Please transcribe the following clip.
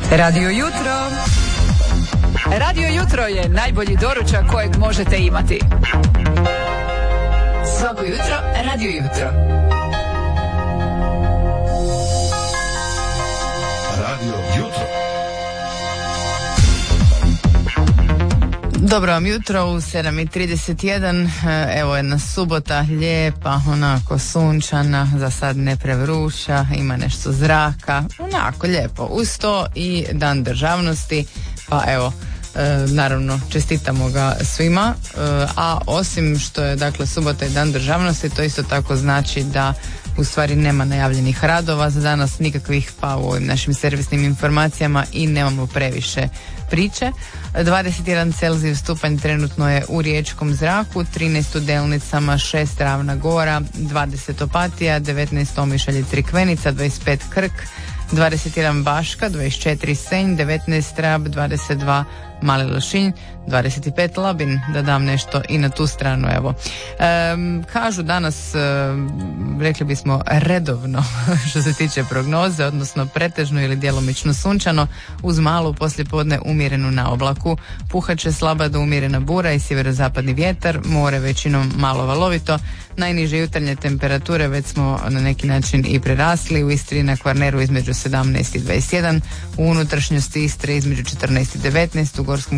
Radio Jutro. Radio Jutro je najbolji doručak kojeg možete imati. Svako jutro, Radio Jutro. Radio Jutro. Dobro vam jutro u 7:31, evo jedna subota, lijepa, onako sunčana, za sad ne prevruća, ima nešto zraka, onako lijepo, uz to i Dan državnosti, pa evo, naravno čestitamo ga svima, a osim što je dakle subota i Dan državnosti, to isto tako znači da u stvari nema najavljenih radova za danas, nikakvih, pa u ovim našim servisnim informacijama i nemamo previše priče. 21 Celzijus stupanj trenutno je u riječkom zraku, 13 u Delnicama, 6 Ravna Gora, 20 Opatija, 19 Omišalj i Crikvenica, 25 Krk, 21 Baška, 24 Senj, 19 Rab, 22 Mali Lošinj, 25 Labin, da dam nešto i na tu stranu, evo. Kažu danas, rekli bismo redovno što se tiče prognoze, odnosno pretežno ili djelomično sunčano, uz malu poslijepodne umjerenu na oblaku, puhaće slaba do umjerena bura i sjeverozapadni vjetar, more većinom malo valovito, najniže jutarnje temperature već smo na neki način i prerasli, u Istri na Kvarneru između 17 i 21, u unutrašnjosti Istre između 14 i 19, u Gorskom